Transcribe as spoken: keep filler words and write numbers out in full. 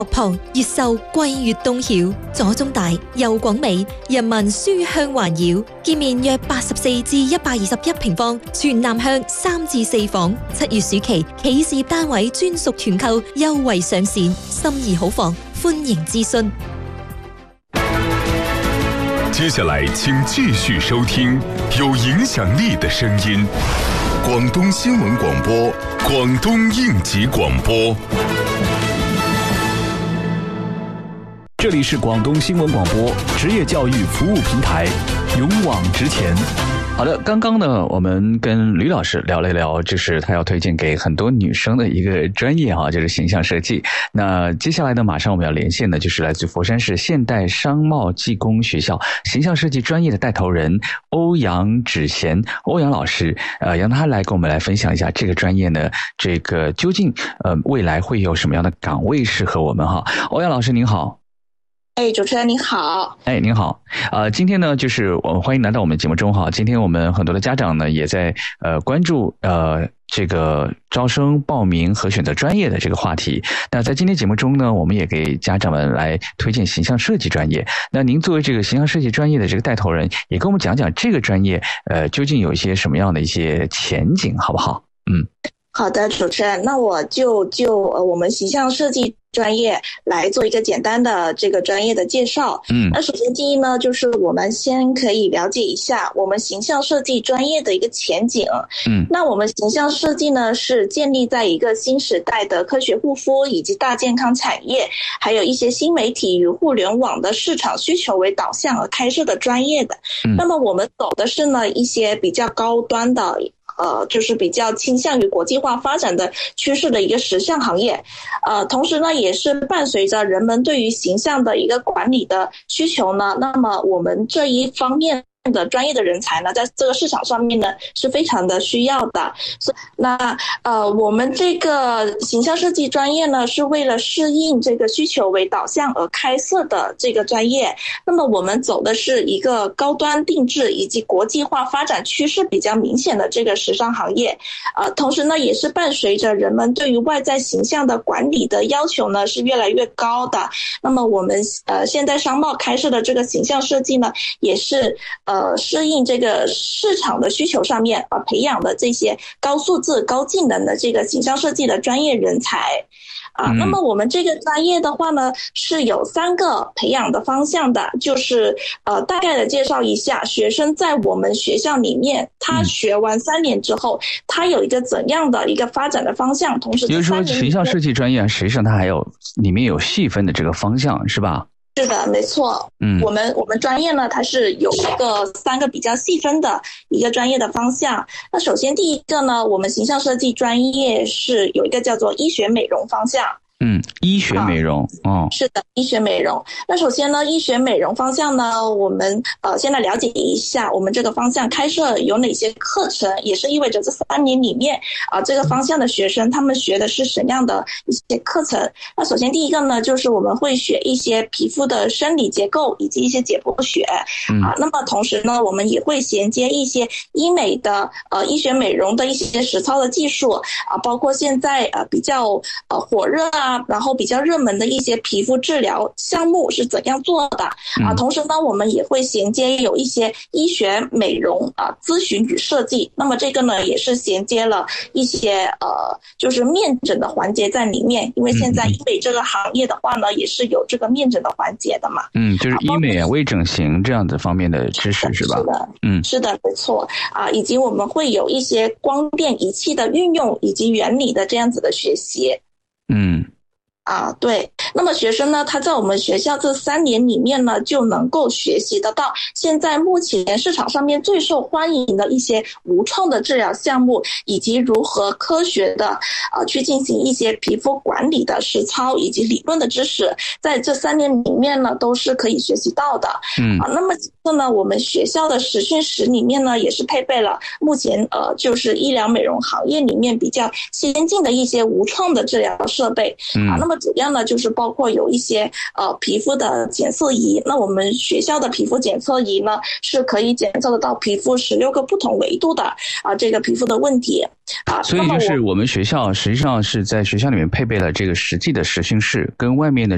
旁越秀貴越東曉，左中大右廣美，人民書香環繞，建面約八十四至一百二十一平方，全南向三至四房。七月暑期企事業單位專屬團購優惠上線，心儀好房歡迎諮詢。 接下來請繼續收聽有影響力的聲音，廣東新聞廣播，廣東應急廣播。 这里是广东新闻广播职业教育服务平台，勇往直前。好的，刚刚呢，我们跟吕老师聊了一聊，就是他要推荐给很多女生的一个专业哈，就是形象设计。那接下来呢，马上我们要连线的就是来自佛山市现代商贸技工学校形象设计专业的带头人欧阳芷贤欧阳老师，呃，让他来跟我们来分享一下这个专业呢，这个究竟呃未来会有什么样的岗位适合我们哈？欧阳老师您好。 哎，主持人你好。 哎，您好。呃，今天呢，就是我们欢迎来到我们节目中哈。今天我们很多的家长呢，也在呃关注呃这个招生报名和选择专业的这个话题。那在今天节目中呢，我们也给家长们来推荐形象设计专业。那您作为这个形象设计专业的这个带头人，也跟我们讲讲这个专业呃究竟有一些什么样的一些前景，好不好？嗯。 好的，主持人，那我就就呃我们形象设计专业来做一个简单的这个专业的介绍。嗯，那首先第一呢，就是我们先可以了解一下我们形象设计专业的一个前景。嗯，那我们形象设计呢是建立在一个新时代的科学护肤以及大健康产业，还有一些新媒体与互联网的市场需求为导向而开设的专业的。嗯，那么我们走的是呢一些比较高端的。呃，就是比较倾向于国际化发展的趋势的一个时尚行业，呃，同时呢，也是伴随着人们对于形象的一个管理的需求呢，那么我们这一方面的专业的人才呢，在这个市场上面呢是非常的需要的。那呃，我们这个形象设计专业呢，是为了适应这个需求为导向而开设的这个专业。那么我们走的是一个高端定制以及国际化发展趋势比较明显的这个时尚行业，呃，同时呢，也是伴随着人们对于外在形象的管理的要求呢是越来越高的。那么我们呃现代商贸开设的这个形象设计呢，也是呃，适应这个市场的需求上面啊，培养的这些高素质、高技能的这个形象设计的专业人才啊。嗯、那么我们这个专业的话呢，是有三个培养的方向的，就是呃，大概的介绍一下，学生在我们学校里面，他学完三年之后，他有一个怎样的一个发展的方向，同时就是说，形象设计专业实际上它还有里面有细分的这个方向，是吧？ 是的，没错。嗯，我们我们专业呢，它是有一个三个比较细分的一个专业的方向。那首先第一个呢，我们形象设计专业是有一个叫做医学美容方向。 嗯，医学美容， 哦，是的，医学美容。那首先呢，医学美容方向呢，我们呃先来了解一下我们这个方向开设有哪些课程，也是意味着这三年里面啊、呃、这个方向的学生他们学的是什么样的一些课程。那首先第一个呢，就是我们会学一些皮肤的生理结构以及一些解剖学、嗯、啊。那么同时呢，我们也会衔接一些医美的呃医学美容的一些实操的技术啊，包括现在呃比较呃火热啊。然后比较热门的一些皮肤治疗项目是怎样做的啊？同时呢，我们也会衔接有一些医学美容啊咨询与设计。那么这个呢，也是衔接了一些呃，就是面诊的环节在里面。因为现在医美这个行业的话呢，也是有这个面诊的环节的嘛。 嗯，就是医美啊、微整形这样子方面的知识是吧？ 是的，嗯，是的，没错啊。以及我们会有一些光电仪器的运用以及原理的这样子的学习。 嗯。 啊，对。那么学生呢，他在我们学校这三年里面呢，就能够学习得到现在目前市场上面最受欢迎的一些无创的治疗项目，以及如何科学的呃去进行一些皮肤管理的实操以及理论的知识，在这三年里面呢，都是可以学习到的。嗯，啊，那么其次呢，我们学校的实训室里面呢，也是配备了目前呃就是医疗美容行业里面比较先进的一些无创的治疗设备。嗯，啊，那么主要呢就是包括有一些呃皮肤的检测仪。那我们学校的皮肤检测仪呢，是可以检测得到皮肤十六个不同维度的啊、呃、这个皮肤的问题啊。 所以就是我们学校实际上是在学校里面配备了这个实际的实训室，跟外面的